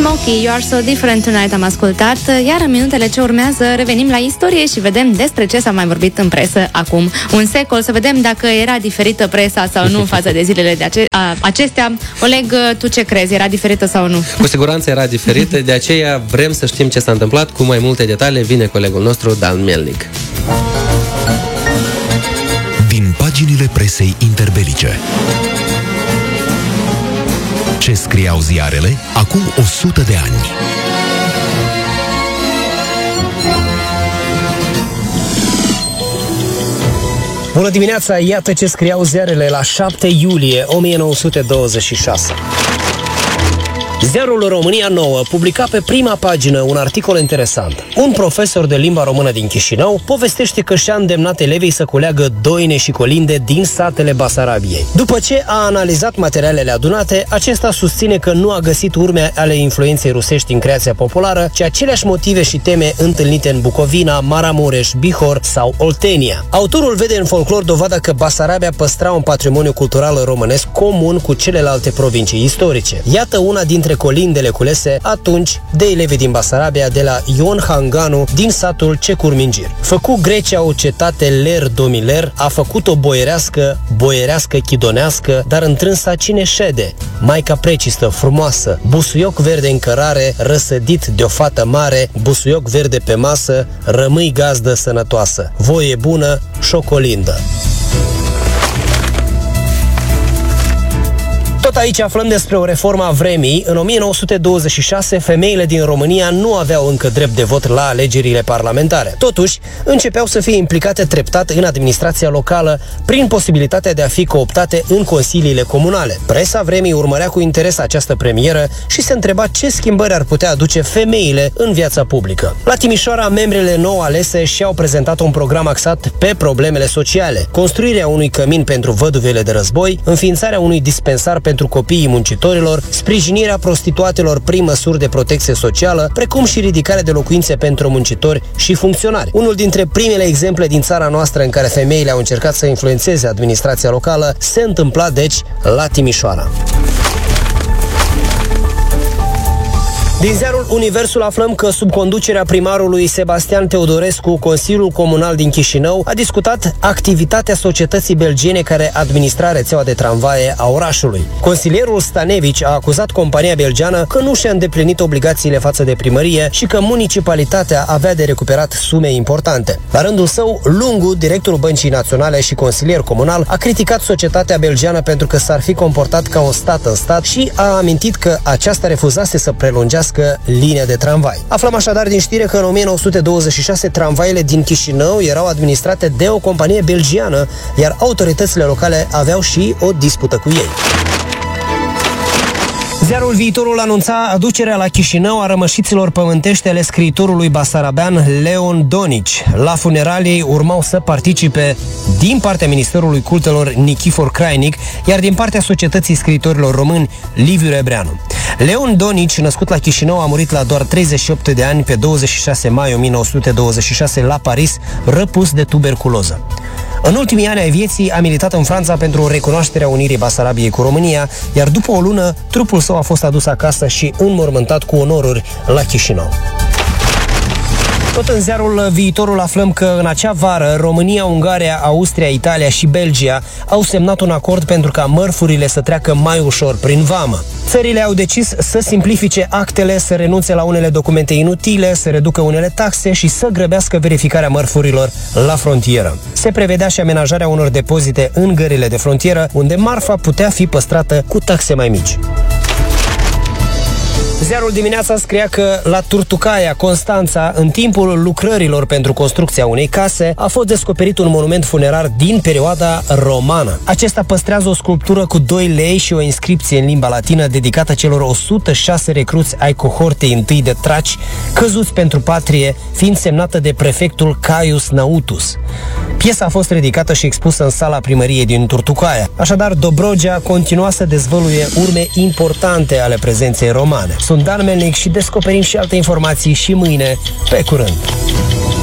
Smokey, You Are So Different Tonight am ascultat, iar în minutele ce urmează revenim la istorie și vedem despre ce s-a mai vorbit în presă acum un secol, să vedem dacă era diferită presa sau nu față de zilele de acestea. Oleg, tu ce crezi? Era diferită sau nu? Cu siguranță era diferită, de aceea vrem să știm ce s-a întâmplat. Cu mai multe detalii vine colegul nostru, Dan Melnic. Din paginile presei interbelice. Ce scriau ziarele acum 100 de ani. Bună dimineața! Iată ce scriau ziarele la 7 iulie 1926. Ziarul România Nouă publica pe prima pagină un articol interesant. Un profesor de limba română din Chișinău povestește că și-a îndemnat elevii să culeagă doine și colinde din satele Basarabiei. După ce a analizat materialele adunate, acesta susține că nu a găsit urme ale influenței rusești în creația populară, ci aceleași motive și teme întâlnite în Bucovina, Maramureș, Bihor sau Oltenia. Autorul vede în folclor dovada că Basarabia păstra un patrimoniu cultural românesc comun cu celelalte provincii istorice. Iată una dintre colindele culese atunci de elevii din Basarabia de la Ion Hanganu din satul Cecurmingir. Făcu Grecia o cetate ler-domiler, a făcut-o boierească chidonească, dar întrânsa cine șede? Maica precistă, frumoasă, busuioc verde în cărare, răsădit de-o fată mare, busuioc verde pe masă, rămâi gazdă sănătoasă, voie bună, șocolindă. Tot aici aflăm despre o reformă a vremii. În 1926, femeile din România nu aveau încă drept de vot la alegerile parlamentare. Totuși, începeau să fie implicate treptat în administrația locală prin posibilitatea de a fi cooptate în consiliile comunale. Presa vremii urmărea cu interes această premieră și se întreba ce schimbări ar putea aduce femeile în viața publică. La Timișoara, membrele nou alese și-au prezentat un program axat pe problemele sociale: construirea unui cămin pentru văduvele de război, înființarea unui dispensar pentru copiii muncitorilor, sprijinirea prostituatelor prin măsuri de protecție socială, precum și ridicarea de locuințe pentru muncitori și funcționari. Unul dintre primele exemple din țara noastră în care femeile au încercat să influențeze administrația locală se întâmpla, deci, la Timișoara. Din ziarul Universul aflăm că sub conducerea primarului Sebastian Teodorescu, Consiliul Comunal din Chișinău a discutat activitatea societății belgiene care administra rețeaua de tramvaie a orașului. Consilierul Stanevici a acuzat compania belgeană că nu și-a îndeplinit obligațiile față de primărie și că municipalitatea avea de recuperat sume importante. La rândul său, Lungu, directorul Băncii Naționale și consilier comunal, a criticat societatea belgeană pentru că s-ar fi comportat ca un stat în stat și a amintit că aceasta refuzase să prelungească linia de tramvai. Aflăm așadar din știre că în 1926 tramvaiele din Chișinău erau administrate de o companie belgiană, iar autoritățile locale aveau și o dispută cu ei. Ziarul Viitorul anunța aducerea la Chișinău a rămășiților pământești ale scriitorului basarabean Leon Donici. La funeralii urmau să participe din partea Ministerului Cultelor Nichifor Crainic, iar din partea Societății Scriitorilor Români Liviu Rebreanu. Leon Donici, născut la Chișinău, a murit la doar 38 de ani pe 26 mai 1926 la Paris, răpus de tuberculoză. În ultimii ani ai vieții a militat în Franța pentru recunoașterea unirii Basarabiei cu România, iar după o lună, trupul său a fost adus acasă și înmormântat cu onoruri la Chișinău. Tot în ziarul Viitorul aflăm că în acea vară România, Ungaria, Austria, Italia și Belgia au semnat un acord pentru ca mărfurile să treacă mai ușor prin vamă. Țările au decis să simplifice actele, să renunțe la unele documente inutile, să reducă unele taxe și să grăbească verificarea mărfurilor la frontieră. Se prevedea și amenajarea unor depozite în gările de frontieră, unde marfa putea fi păstrată cu taxe mai mici. Ziarul Dimineața scria că la Turtucaia, Constanța, în timpul lucrărilor pentru construcția unei case, a fost descoperit un monument funerar din perioada romană. Acesta păstrează o sculptură cu 2 lei și o inscripție în limba latină dedicată celor 106 recruți ai cohortei întâi de traci căzuți pentru patrie, fiind semnată de prefectul Caius Nautus. Piesa a fost ridicată și expusă în sala primăriei din Turtucaia. Așadar, Dobrogea continua să dezvăluie urme importante ale prezenței romane. Sunt Dan Melnic și descoperim și alte informații și mâine. Pe curând!